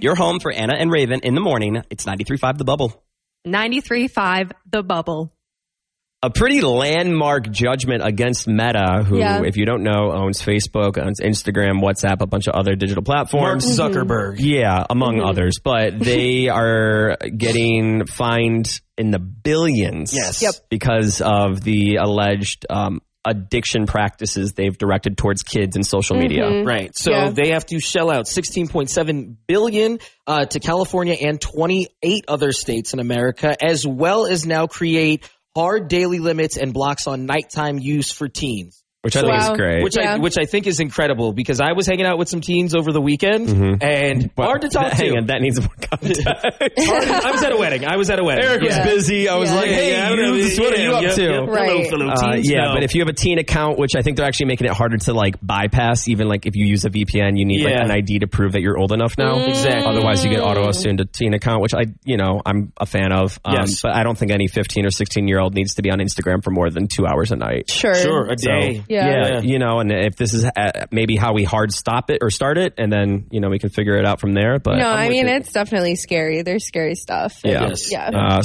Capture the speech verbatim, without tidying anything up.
Your home for Anna and Raven in the morning. It's ninety-three point five The Bubble. ninety-three point five The Bubble. A pretty landmark judgment against Meta, who, Yeah. if you don't know, owns Facebook, owns Instagram, WhatsApp, a bunch of other digital Mark platforms. Zuckerberg. Yeah, among Mm-hmm. others. But they are getting fined in the billions Yes. Yep. because of the alleged um, addiction practices they've directed towards kids in social media. Right. So Yeah. they have to shell out sixteen point seven billion dollars uh, to California and twenty-eight other states in America, as well as now create hard daily limits and blocks on nighttime use for teens. Which I think Wow. is great. Which Yeah. I which I think is incredible because I was hanging out with some teens over the weekend and But hard to talk hang to. on, that needs more context. Hard- I was at a wedding. I was at a wedding. Eric was Yeah. busy. I was Yeah. like, Yeah, hey, yeah, I don't know. you, what are you Yeah, up yeah, to? yeah. Right. Hello, fellow Uh, teens. yeah, No. but if you have a teen account, which I think they're actually making it harder to like bypass, even like if you use a V P N, you need like Yeah. an I D to prove that you're old enough now. Exactly. Otherwise, you get auto assumed a teen account, which I, you know, I'm a fan of. Um, Yes. But I don't think any fifteen or sixteen year old needs to be on Instagram for more than two hours a night. Sure. Sure, a So, day. Yeah. yeah, you know, and if this is uh, maybe how we hard stop it or start it, and then you know we can figure it out from there. But No, I'm I with mean, it. it's definitely scary. There's scary stuff. Yeah. Yes. Yeah. Uh,